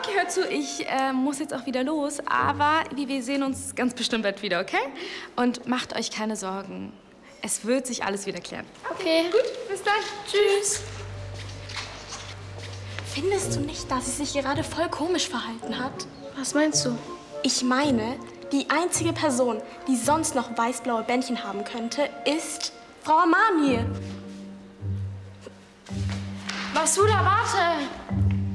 Okay, hör zu, ich muss jetzt auch wieder los, aber wir sehen uns ganz bestimmt bald wieder, okay? Und macht euch keine Sorgen. Es wird sich alles wieder klären. Okay. Gut, bis dann. Tschüss. Findest du nicht, dass sie sich gerade voll komisch verhalten hat? Was meinst du? Ich meine, die einzige Person, die sonst noch weiß-blaue Bändchen haben könnte, ist Frau Amani. Was du da, warte!